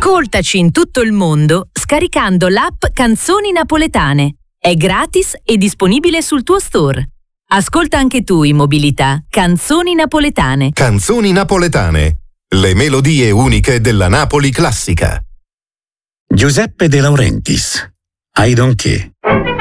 Ascoltaci in tutto il mondo scaricando l'app Canzoni Napoletane. È gratis e disponibile sul tuo store. Ascolta anche tu in mobilità Canzoni Napoletane. Canzoni Napoletane. Le melodie uniche della Napoli classica. Giuseppe De Laurentiis. I don't care.